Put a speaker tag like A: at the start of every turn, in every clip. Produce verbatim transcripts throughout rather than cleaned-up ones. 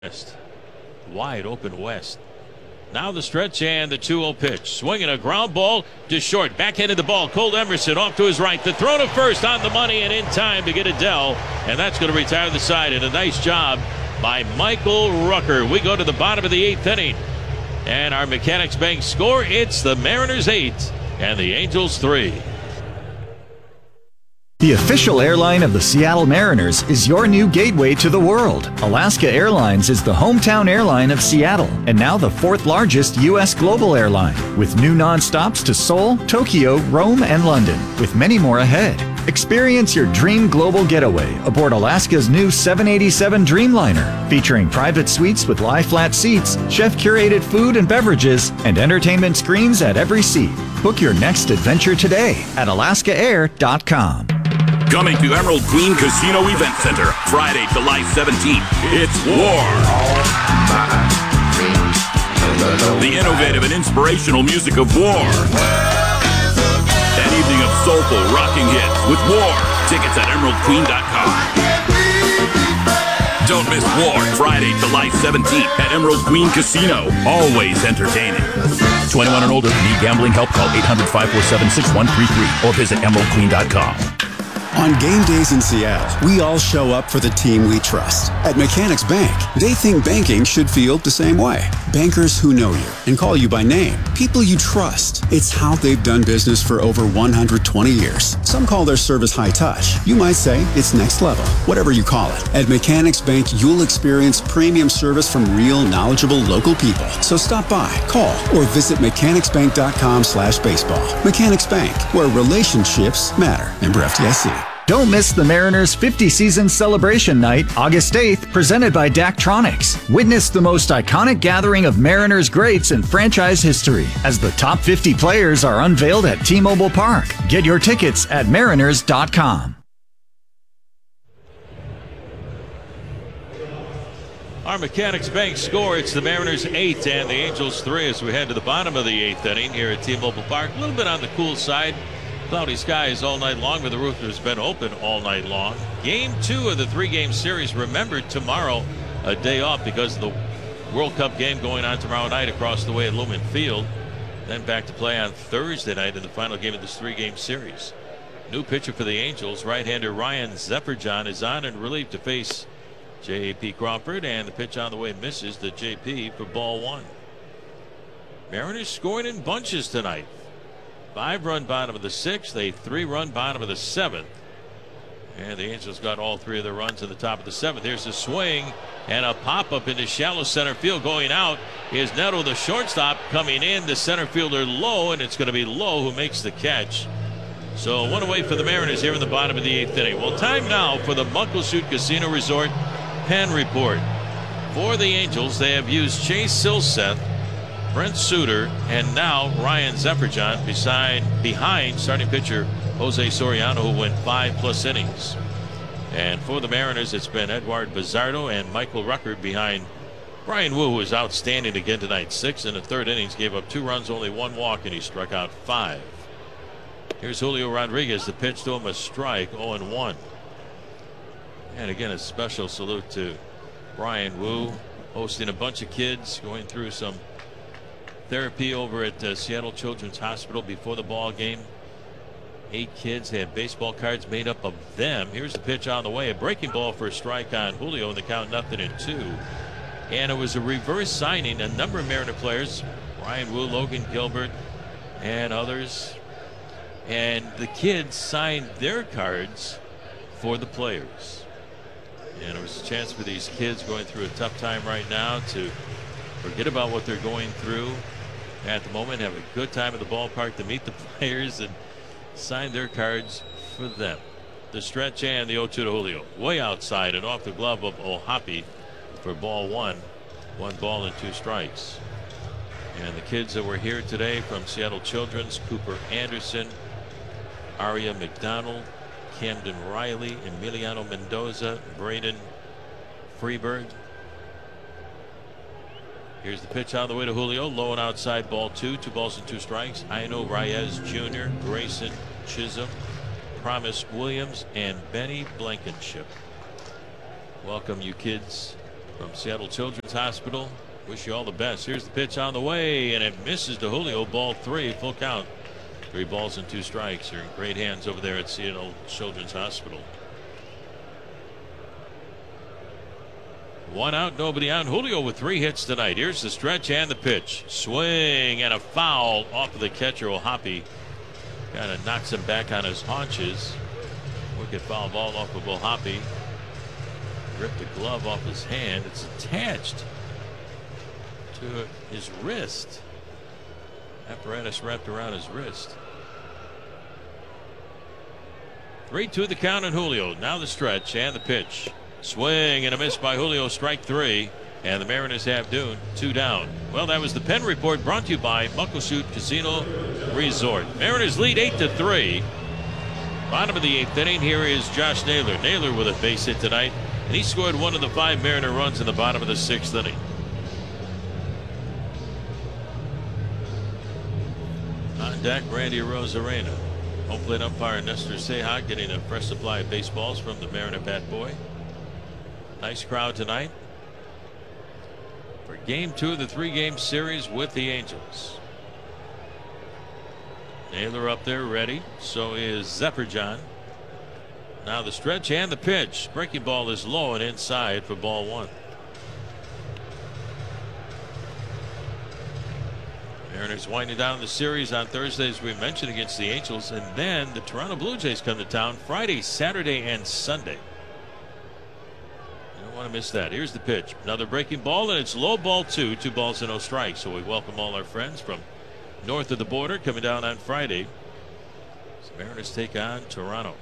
A: West. Wide open West. Now the stretch and the two oh pitch. Swinging a ground ball to short. Backhanded the ball. Cole Emerson off to his right. The throw to first on the money and in time to get Adell. And that's going to retire the side. And a nice job by Michael Rucker. We go to the bottom of the eighth inning. And our Mechanics Bank score, it's the Mariners eight and the Angels three.
B: The official airline of the Seattle Mariners is your new gateway to the world. Alaska Airlines is the hometown airline of Seattle and now the fourth largest U S global airline, with new nonstops to Seoul, Tokyo, Rome, and London, with many more ahead. Experience your dream global getaway aboard Alaska's new seven eighty-seven Dreamliner, featuring private suites with lie-flat seats, chef-curated food and beverages, and entertainment screens at every seat. Book your next adventure today at alaska air dot com.
C: Coming to Emerald Queen Casino Event Center, Friday, July seventeenth, it's War. The innovative and inspirational music of War. An evening of soulful, rocking hits with War. Tickets at emerald queen dot com. Don't miss War, Friday, July seventeenth at Emerald Queen Casino. Always entertaining. twenty-one and older, need gambling help? Call eight hundred, five four seven, six one three three or visit emerald queen dot com.
D: On game days in Seattle, we all show up for the team we trust. At Mechanics Bank, they think banking should feel the same way. Bankers who know you and call you by name. People you trust. It's how they've done business for over one hundred twenty years. Some call their service high touch. You might say it's next level. Whatever you call it. At Mechanics Bank, you'll experience premium service from real, knowledgeable local people. So stop by, call, or visit mechanics bank dot com slash baseball. Mechanics Bank, where relationships matter. Member F D I C.
B: Don't miss the Mariners' fifty-season celebration night, August eighth, presented by Daktronics. Witness the most iconic gathering of Mariners greats in franchise history as the top fifty players are unveiled at T-Mobile Park. Get your tickets at mariners dot com.
A: Our Mechanics Bank score, it's the Mariners eight and the Angels three as we head to the bottom of the eighth inning here at T-Mobile Park. A little bit on the cool side. Cloudy skies all night long, but the roof has been open all night long. Game two of the three-game series. Remember, tomorrow a day off because of the World Cup game going on tomorrow night across the way at Lumen Field. Then back to play on Thursday night in the final game of this three-game series. New pitcher for the Angels, right-hander Ryan Zephyrdjian, is on in relief to face J P Crawford, and the pitch on the way misses to J P for ball one. Mariners scoring in bunches tonight. Five-run bottom of the sixth, a three-run bottom of the seventh. And the Angels got all three of their runs in the top of the seventh. Here's a swing and a pop-up into shallow center field. Going out is Neto, the shortstop, coming in. The center fielder Lowe, and it's going to be Lowe who makes the catch. So one away for the Mariners here in the bottom of the eighth inning. Well, time now for the Muckleshoot Casino Resort Pen Report. For the Angels, they have used Chase Silseth, Brent Suter, and now Ryan Zephyrdjian beside, behind starting pitcher Jose Soriano, who went five plus innings. And for the Mariners, it's been Edward Bizardo and Michael Rucker behind Brian Wu, who was outstanding again tonight. Six in the third innings, gave up two runs, only one walk, and he struck out five. Here's Julio Rodriguez. The pitch to him, a strike, oh and one. And again, a special salute to Brian Wu, hosting a bunch of kids, going through some therapy over at uh, Seattle Children's Hospital before the ball game. Eight kids had baseball cards made up of them. Here's the pitch on the way. A breaking ball for a strike on Julio, and the count nothing and two. And it was a reverse signing. A number of Mariner players, Brian Wu, Logan Gilbert, and others. And the kids signed their cards for the players. And it was a chance for these kids going through a tough time right now to forget about what they're going through at the moment, have a good time at the ballpark, to meet the players and sign their cards for them. The stretch and the oh two to Julio. Way outside and off the glove of Ohapi for ball one. One ball and two strikes. And the kids that were here today from Seattle Children's, Cooper Anderson, Aria McDonald, Camden Riley, Emiliano Mendoza, Braden Freeberg. Here's the pitch on the way to Julio. Low and outside, ball two. Two balls and two strikes. Aino Reyes Junior, Grayson Chisholm, Promise Williams, and Benny Blankenship. Welcome, you kids from Seattle Children's Hospital. Wish you all the best. Here's the pitch on the way, and it misses to Julio. Ball three, full count. Three balls and two strikes. You're in great hands over there at Seattle Children's Hospital. One out, nobody out. Julio with three hits tonight. Here's the stretch and the pitch. Swing and a foul off of the catcher. O'Hoppe kind of knocks him back on his haunches. Wicked foul ball off of O'Hoppe. Ripped the glove off his hand. It's attached to his wrist. Apparatus wrapped around his wrist. three two the count on Julio. Now the stretch and the pitch. Swing and a miss by Julio. Strike three. And the Mariners have Dune two down. Well, that was the Penn Report brought to you by Muckleshoot Casino Resort. Mariners lead eight to three. Bottom of the eighth inning. Here is Josh Naylor. Naylor with a base hit tonight. And he scored one of the five Mariner runs in the bottom of the sixth inning. On deck, Randy Arozarena. Home plate umpire Nestor Seja getting a fresh supply of baseballs from the Mariner bat boy. Nice crowd tonight for game two of the three game series with the Angels. Naylor up there ready. So is Zephyr-John. Now the stretch and the pitch. Breaking ball is low and inside for ball one. Mariners winding down the series on Thursday, as we mentioned, against the Angels, and then the Toronto Blue Jays come to town Friday, Saturday, and Sunday. You don't want to miss that. Here's the pitch. Another breaking ball, and it's low, ball two. Two balls and no strikes. So we welcome all our friends from north of the border coming down on Friday. So Mariners take on Toronto.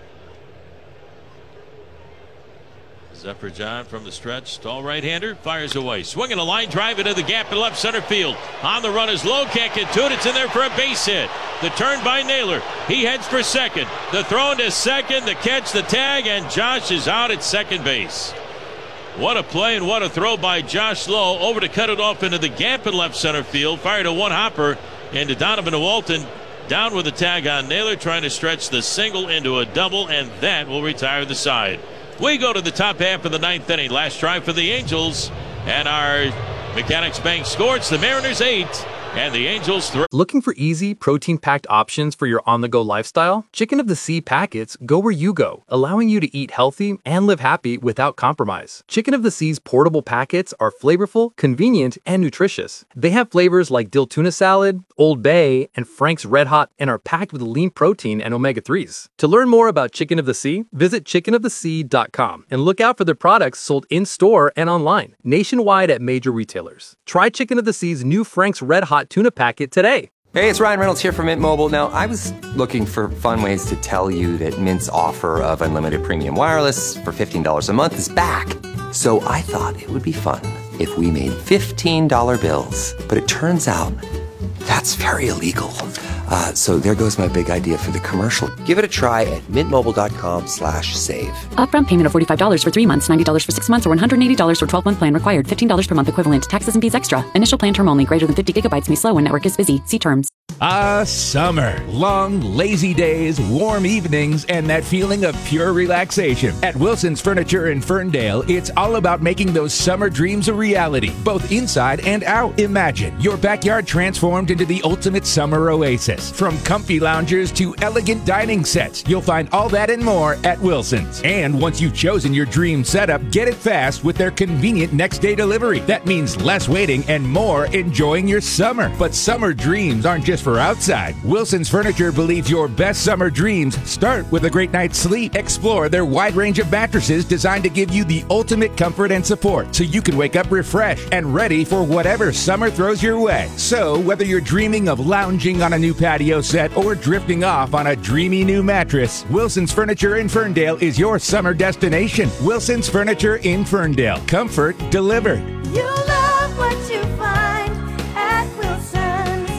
A: Zephyr-John from the stretch. Tall right-hander fires away. Swinging a line drive into the gap in left center field. On the run is low. Can't get to it. It's in there for a base hit. The turn by Naylor. He heads for second. The throw into second. The catch, the tag, and Josh is out at second base. What a play and what a throw by Josh Lowe. Over to cut it off into the gap in left center field. Fired a one hopper into Donovan Walton. Down with the tag on Naylor, trying to stretch the single into a double, and that will retire the side. We go to the top half of the ninth inning. Last try for the Angels, and our Mechanics Bank score. It's the Mariners eight and the Angels three.
E: Looking for easy, protein-packed options for your on-the-go lifestyle? Chicken of the Sea packets go where you go, allowing you to eat healthy and live happy without compromise. Chicken of the Sea's portable packets are flavorful, convenient, and nutritious. They have flavors like dill tuna salad, Old Bay, and Frank's Red Hot, and are packed with lean protein and omega threes. To learn more about Chicken of the Sea, visit chicken of the sea dot com and look out for their products sold in-store and online, nationwide at major retailers. Try Chicken of the Sea's new Frank's Red Hot tuna packet today.
F: Hey, it's Ryan Reynolds here from Mint Mobile. Now, I was looking for fun ways to tell you that Mint's offer of unlimited premium wireless for fifteen dollars a month is back. So I thought it would be fun if we made fifteen dollar bills. But it turns out that's very illegal. Uh, so there goes my big idea for the commercial. Give it a try at mintmobile.com slash save.
G: Upfront payment of forty-five dollars for three months, ninety dollars for six months, or one hundred eighty dollars for twelve-month plan required. fifteen dollars per month equivalent. Taxes and fees extra. Initial plan term only. Greater than fifty gigabytes may slow when network is busy. See terms.
H: Ah, summer. Long, lazy days, warm evenings, and that feeling of pure relaxation. At Wilson's Furniture in Ferndale, it's all about making those summer dreams a reality, both inside and out. Imagine your backyard transformed into the ultimate summer oasis. From comfy loungers to elegant dining sets, you'll find all that and more at Wilson's. And once you've chosen your dream setup, get it fast with their convenient next-day delivery. That means less waiting and more enjoying your summer. But summer dreams aren't just for outside. Wilson's Furniture believes your best summer dreams start with a great night's sleep. Explore their wide range of mattresses designed to give you the ultimate comfort and support, so you can wake up refreshed and ready for whatever summer throws your way. So whether you're dreaming of lounging on a new patio set or drifting off on a dreamy new mattress, Wilson's Furniture in Ferndale is your summer destination. Wilson's Furniture in Ferndale. Comfort delivered.
I: You love what you find at Wilson's.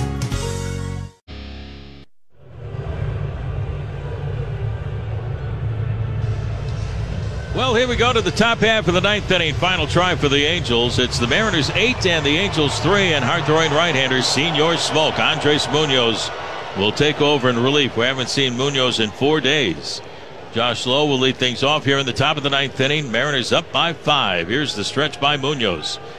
A: Well, here we go to the top half of the ninth inning. Final try for the Angels. It's the Mariners eight and the Angels three, and hard-throwing right-hander Senor Smoke. Andres Munoz will take over in relief. We haven't seen Munoz in four days. Josh Lowe will lead things off here in the top of the ninth inning. Mariners up by five. Here's the stretch by Munoz.